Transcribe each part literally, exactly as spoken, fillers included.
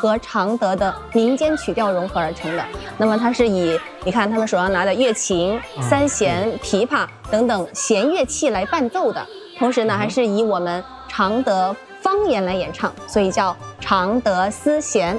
和常德的民间曲调融合而成的。那么它是以你看他们手上拿的乐琴、三弦、琵琶等等弦乐器来伴奏的，同时呢还是以我们常德方言来演唱，所以叫常德丝弦。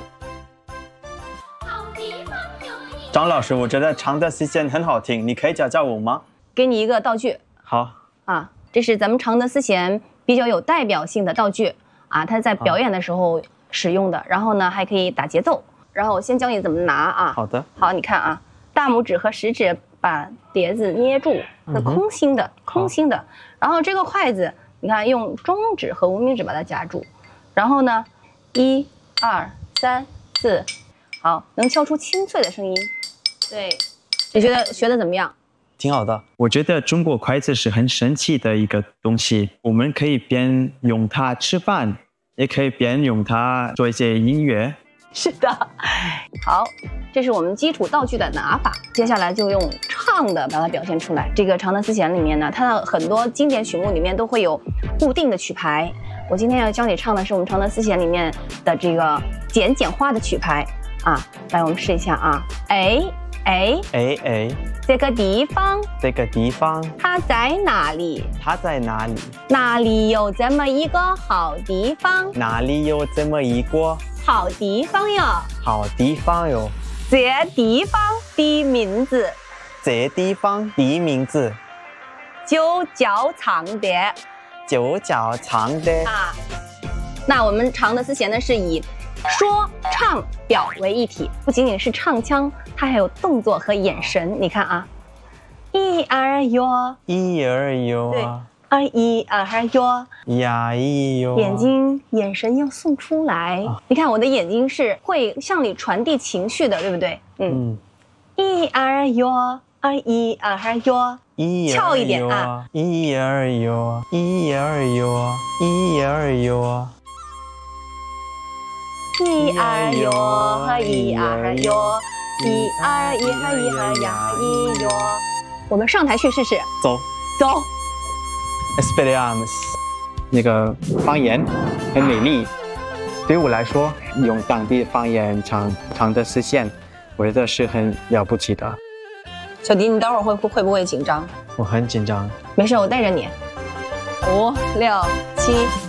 张老师，我觉得常德丝弦很好听，你可以教教我吗？ 给你一个道具。 好啊，这是咱们常德丝弦比较有代表性的道具啊，它在表演的时候使用的。然后呢，还可以打节奏。然后我先教你怎么拿啊。 好的。 好，你看啊，大拇指和食指把碟子捏住，是空心的，嗯、空心的。然后这个筷子，你看用中指和无名指把它夹住。然后呢，一、二、三、四，好，能敲出清脆的声音。对，你觉得学的怎么样？ 挺好的。 我觉得中国筷子是很神奇的一个东西，我们可以边用它吃饭，也可以边用它做一些音乐。 是的。好，这是我们基础道具的拿法，接下来就用唱的把它表现出来。这个常德丝弦里面呢，它的很多经典曲目里面都会有固定的曲牌。我今天要教你唱的是我们常德丝弦里面的这个简简化的曲牌啊。来，我们试一下啊。哎哎哎哎， 这个地方， 这个地方， 它在哪里？ 它在哪里？ 哪里有这么一个好地方？ 哪里有这么一个好地方哟？ 好地方哟。 这地方的名字， 这地方的名字就叫常德， 就叫常德啊。那我们常德丝弦呢，是以说唱表为一体，不仅仅是唱腔，它还有动作和眼神。你看啊，一二哟， 一二哟， 对，二一二哟， 呀一哟， 眼睛眼神要送出来。啊、你看我的眼睛是会向你传递情绪的，对不对？嗯，一二哟，二一二哟，翘一点啊， 一二哟，一二哟，一二哟。 一二哟，一二哟，一二一二一二呀一哟。我们上台去试试。 走走。 Esperiamos。 那个方言很美丽，对我来说，用当地方言唱常德丝弦，我觉得是很了不起的。 小迪，你待会儿会会不会紧张？ 我很紧张。 没事，我带着你。五六七。